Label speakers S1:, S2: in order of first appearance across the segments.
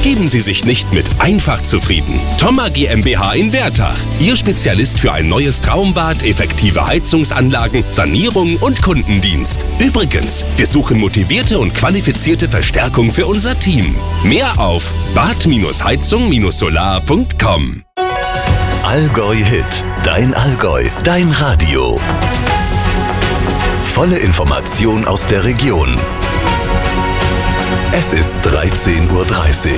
S1: Geben Sie sich nicht mit einfach zufrieden. Thoma GmbH in Wertach. Ihr Spezialist für ein neues Traumbad, effektive Heizungsanlagen, Sanierung und Kundendienst. Übrigens, wir suchen motivierte und qualifizierte Verstärkung für unser Team. Mehr auf bad-heizung-solar.com.
S2: Allgäu Hit. Dein Allgäu. Dein Radio. Volle Information aus der Region. Es ist 13:30 Uhr.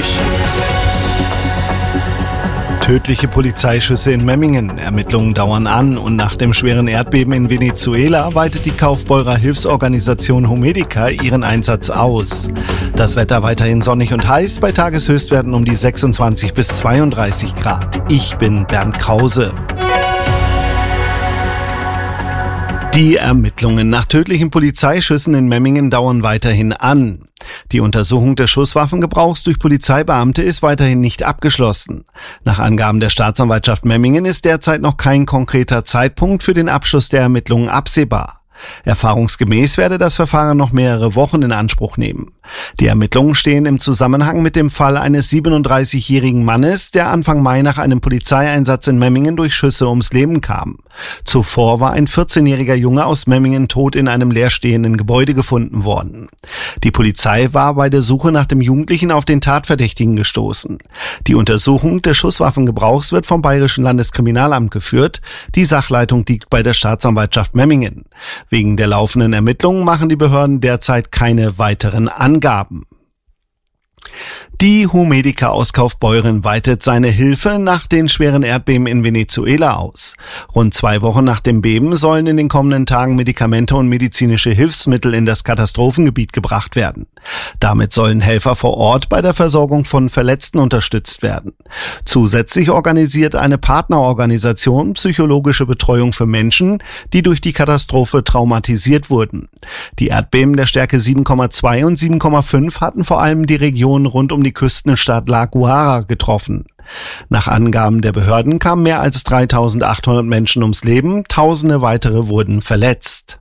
S3: Tödliche Polizeischüsse in Memmingen. Ermittlungen dauern an und nach dem schweren Erdbeben in Venezuela weitet die Kaufbeurer Hilfsorganisation Homedica ihren Einsatz aus. Das Wetter weiterhin sonnig und heiß, bei Tageshöchstwerten um die 26 bis 32 Grad. Ich bin Bernd Krause. Die Ermittlungen nach tödlichen Polizeischüssen in Memmingen dauern weiterhin an. Die Untersuchung des Schusswaffengebrauchs durch Polizeibeamte ist weiterhin nicht abgeschlossen. Nach Angaben der Staatsanwaltschaft Memmingen ist derzeit noch kein konkreter Zeitpunkt für den Abschluss der Ermittlungen absehbar. Erfahrungsgemäß werde das Verfahren noch mehrere Wochen in Anspruch nehmen. Die Ermittlungen stehen im Zusammenhang mit dem Fall eines 37-jährigen Mannes, der Anfang Mai nach einem Polizeieinsatz in Memmingen durch Schüsse ums Leben kam. Zuvor war ein 14-jähriger Junge aus Memmingen tot in einem leerstehenden Gebäude gefunden worden. Die Polizei war bei der Suche nach dem Jugendlichen auf den Tatverdächtigen gestoßen. Die Untersuchung des Schusswaffengebrauchs wird vom Bayerischen Landeskriminalamt geführt. Die Sachleitung liegt bei der Staatsanwaltschaft Memmingen. Wegen der laufenden Ermittlungen machen die Behörden derzeit keine weiteren Angaben. Die Homedica aus Kaufbeuren weitet seine Hilfe nach den schweren Erdbeben in Venezuela aus. Rund 2 Wochen nach dem Beben sollen in den kommenden Tagen Medikamente und medizinische Hilfsmittel in das Katastrophengebiet gebracht werden. Damit sollen Helfer vor Ort bei der Versorgung von Verletzten unterstützt werden. Zusätzlich organisiert eine Partnerorganisation psychologische Betreuung für Menschen, die durch die Katastrophe traumatisiert wurden. Die Erdbeben der Stärke 7,2 und 7,5 hatten vor allem die Region rund um die Küstenstadt La Guara getroffen. Nach Angaben der Behörden kamen mehr als 3.800 Menschen ums Leben, Tausende weitere wurden verletzt.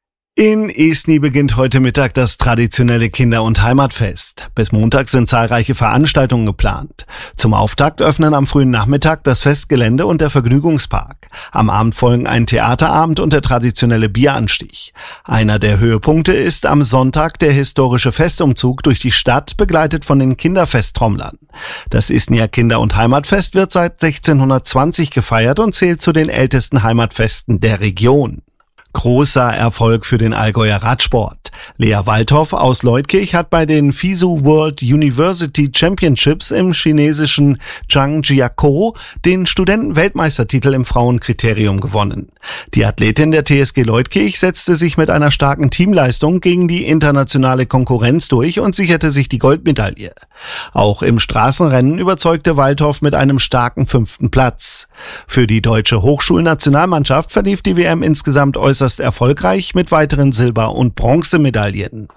S3: In Esny beginnt heute Mittag das traditionelle Kinder- und Heimatfest. Bis Montag sind zahlreiche Veranstaltungen geplant. Zum Auftakt öffnen am frühen Nachmittag das Festgelände und der Vergnügungspark. Am Abend folgen ein Theaterabend und der traditionelle Bieranstich. Einer der Höhepunkte ist am Sonntag der historische Festumzug durch die Stadt, begleitet von den Kinderfesttrommlern. Das Esnyer Kinder- und Heimatfest wird seit 1620 gefeiert und zählt zu den ältesten Heimatfesten der Region. Großer Erfolg für den Allgäuer Radsport. Lea Waldhoff aus Leutkirch hat bei den FISU World University Championships im chinesischen Zhangjiakou den Studenten-Weltmeistertitel im Frauenkriterium gewonnen. Die Athletin der TSG Leutkirch setzte sich mit einer starken Teamleistung gegen die internationale Konkurrenz durch und sicherte sich die Goldmedaille. Auch im Straßenrennen überzeugte Waldhoff mit einem starken 5. Platz. Für die deutsche Hochschulnationalmannschaft verlief die WM insgesamt äußerst erfolgreich mit weiteren Silber- und Bronzemedaillen.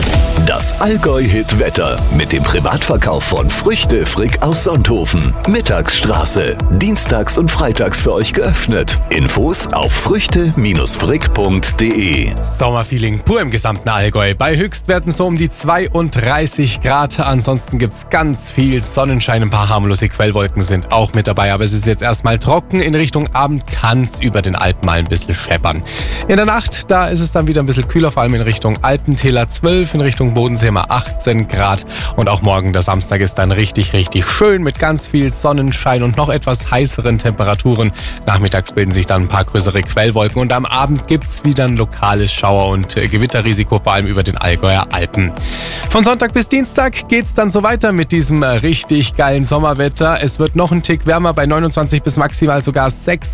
S2: Das Allgäu-Hit-Wetter mit dem Privatverkauf von Früchte Frick aus Sonthofen. Mittagsstraße. Dienstags und freitags für euch geöffnet. Infos auf früchte-frick.de.
S4: Sommerfeeling pur im gesamten Allgäu. Bei Höchstwerten so um die 32 Grad. Ansonsten gibt's ganz viel Sonnenschein. Ein paar harmlose Quellwolken sind auch mit dabei. Aber es ist jetzt erstmal trocken. In Richtung Abend kann's über den Alpen mal ein bisschen scheppern. In der Nacht, da ist es dann wieder ein bisschen kühler. Vor allem in Richtung Alpentäler 12, in Richtung Bodensee mal 18 Grad. Und auch morgen, der Samstag, ist dann richtig schön mit ganz viel Sonnenschein und noch etwas heißeren Temperaturen. Nachmittags bilden sich dann ein paar größere Quellwolken und am Abend gibt's wieder ein lokales Schauer- und Gewitterrisiko, vor allem über den Allgäuer Alpen. Von Sonntag bis Dienstag geht's dann so weiter mit diesem richtig geilen Sommerwetter. Es wird noch ein Tick wärmer bei 29 bis maximal sogar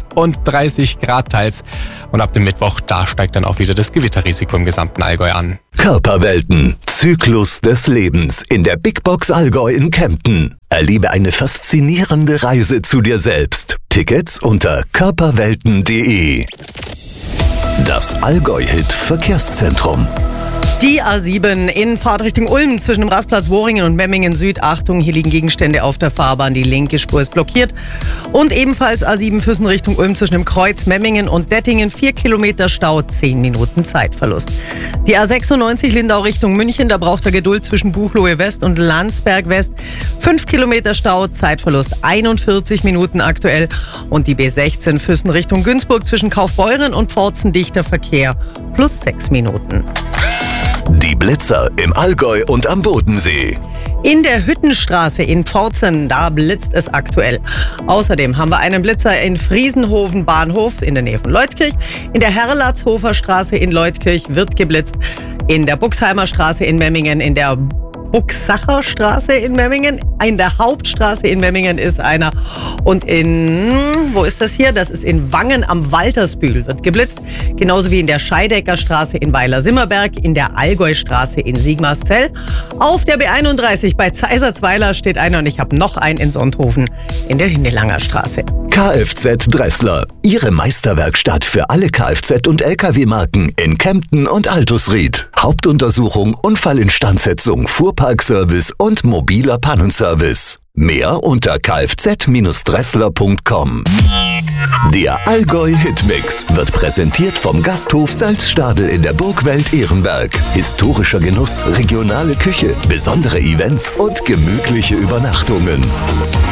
S4: 36 Grad teils. Und ab dem Mittwoch, da steigt dann auch wieder das Gewitterrisiko im gesamten Allgäu an.
S2: Körperwelten. Zyklus des Lebens in der Big Box Allgäu in Kempten. Erlebe eine faszinierende Reise zu dir selbst. Tickets unter körperwelten.de. Das Allgäu-Hit Verkehrszentrum.
S5: Die A7 in Fahrtrichtung Ulm zwischen dem Rastplatz Worringen und Memmingen Süd. Achtung, hier liegen Gegenstände auf der Fahrbahn. Die linke Spur ist blockiert. Und ebenfalls A7 Füssen Richtung Ulm zwischen dem Kreuz Memmingen und Dettingen. 4 Kilometer Stau, 10 Minuten Zeitverlust. Die A96 Lindau Richtung München. Da braucht er Geduld zwischen Buchloe West und Landsberg West. 5 Kilometer Stau, Zeitverlust 41 Minuten aktuell. Und die B16 Füssen Richtung Günzburg zwischen Kaufbeuren und Pforzen dichter Verkehr. Plus 6 Minuten.
S2: Die Blitzer im Allgäu und am Bodensee.
S5: In der Hüttenstraße in Pforzen, da blitzt es aktuell. Außerdem haben wir einen Blitzer in Friesenhofen Bahnhof in der Nähe von Leutkirch. In der Herlatzhofer Straße in Leutkirch wird geblitzt. In der Buxheimer Straße in Memmingen, in der Buxacher Straße in Memmingen, in der Hauptstraße in Memmingen ist einer. Und wo ist das hier? Das ist in Wangen am Waltersbühl, wird geblitzt. Genauso wie in der Scheidecker Straße in Weiler-Simmerberg, in der Allgäustraße in Sigmarszell. Auf der B31 bei Zeiserzweiler steht einer und ich habe noch einen in Sonthofen in der Hindelanger Straße.
S2: Kfz Dressler, Ihre Meisterwerkstatt für alle Kfz- und Lkw-Marken in Kempten und Altusried. Hauptuntersuchung, Unfallinstandsetzung, Fuhrparkservice und mobiler Pannenservice. Mehr unter kfz-dressler.com. Der Allgäu-Hitmix wird präsentiert vom Gasthof Salzstadel in der Burgwelt Ehrenberg. Historischer Genuss, regionale Küche, besondere Events und gemütliche Übernachtungen.